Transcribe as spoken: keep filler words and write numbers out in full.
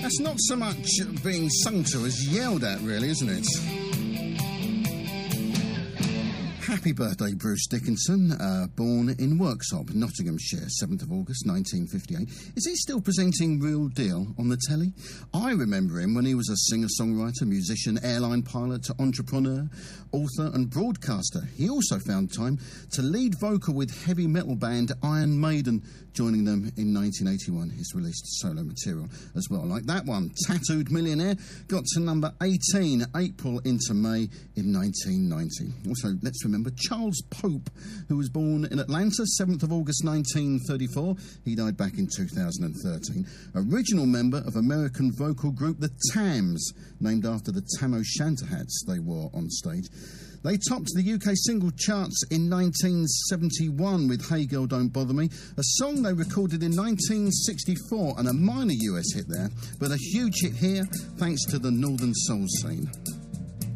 That's not so much being sung to as yelled at, really, isn't it? Happy birthday, Bruce Dickinson, uh, born in Worksop, Nottinghamshire, seventh of August nineteen fifty-eight. Is he still presenting Real Deal on the telly? I remember him when he was a singer-songwriter, musician, airline pilot, entrepreneur, author and broadcaster. He also found time to lead vocal with heavy metal band Iron Maiden, joining them in nineteen eighty-one. He's released solo material as well, like that one, Tattooed Millionaire, got to number eighteen, April into May in nineteen ninety. Also, let's remember Charles Pope, who was born in Atlanta, seventh of August nineteen thirty-four. He died back in two thousand thirteen. Original member of American vocal group The Tams, named after the tam o' shanter hats they wore on stage. They topped the U K single charts in nineteen seventy-one with Hey Girl Don't Bother Me, a song they recorded in nineteen sixty-four and a minor U S hit there, but a huge hit here thanks to the Northern Soul scene.